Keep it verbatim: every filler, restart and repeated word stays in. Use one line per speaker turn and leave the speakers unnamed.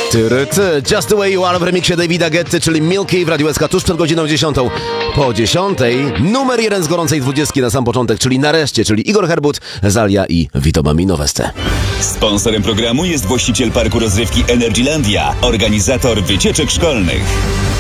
Tyry, ty. Just the way you are w remiksie Davida Guetty, czyli Milky w Radiu S K tuż przed godziną dziesiątą. Po dziesiątej numer jeden z gorącej dwudziestki na sam początek, czyli nareszcie, czyli Igor Herbut, Zalia i Vito Bambino Veste.
Sponsorem programu jest właściciel parku rozrywki Energylandia, organizator wycieczek szkolnych.